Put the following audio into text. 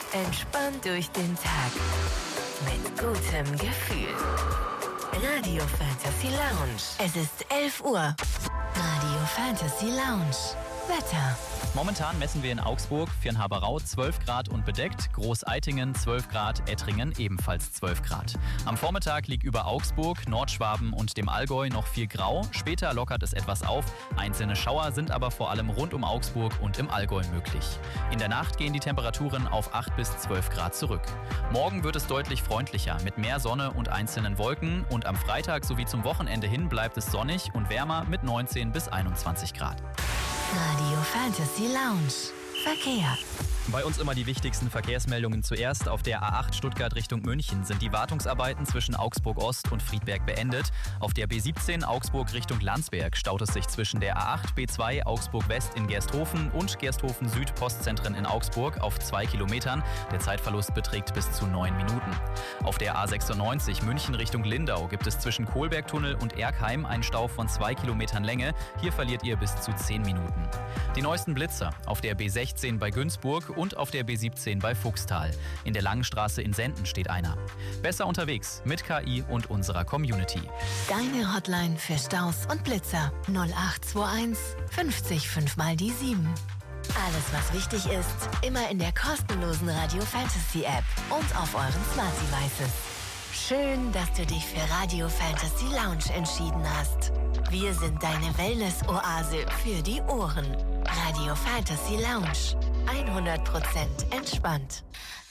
Entspannt durch den Tag. Mit gutem Gefühl. Radio Fantasy Lounge. Es ist 11 Uhr. Radio Fantasy Lounge. Wetter. Momentan messen wir in Augsburg, Viernhaberau 12 Grad und bedeckt, Großeitingen 12 Grad, Ettringen ebenfalls 12 Grad. Am Vormittag liegt über Augsburg, Nordschwaben und dem Allgäu noch viel Grau. Später lockert es etwas auf. Einzelne Schauer sind aber vor allem rund um Augsburg und im Allgäu möglich. In der Nacht gehen die Temperaturen auf 8 bis 12 Grad zurück. Morgen wird es deutlich freundlicher mit mehr Sonne und einzelnen Wolken und am Freitag sowie zum Wochenende hin bleibt es sonnig und wärmer mit 19 bis 21 Grad. Radio Fantasy Lounge. Verkehr. Bei uns immer die wichtigsten Verkehrsmeldungen zuerst. Auf der A8 Stuttgart Richtung München sind die Wartungsarbeiten zwischen Augsburg Ost und Friedberg beendet. Auf der B17 Augsburg Richtung Landsberg staut es sich zwischen der A8 B2 Augsburg West in Gersthofen und Gersthofen Süd Postzentren in Augsburg auf 2 Kilometern. Der Zeitverlust beträgt bis zu 9 Minuten. Auf der A96 München Richtung Lindau gibt es zwischen Kohlbergtunnel und Erkheim einen Stau von 2 Kilometern Länge. Hier verliert ihr bis zu 10 Minuten. Die neuesten Blitzer auf der B16 bei Günzburg und auf der B17 bei Fuchstal. In der Langenstraße in Senden steht einer. Besser unterwegs mit KI und unserer Community. Deine Hotline für Staus und Blitzer 0821 50 5 mal die 7. Alles, was wichtig ist, immer in der kostenlosen Radio Fantasy App und auf euren Smart Devices. Schön, dass du dich für Radio Fantasy Lounge entschieden hast. Wir sind deine Wellness-Oase für die Ohren. Radio Fantasy Lounge. 100% entspannt.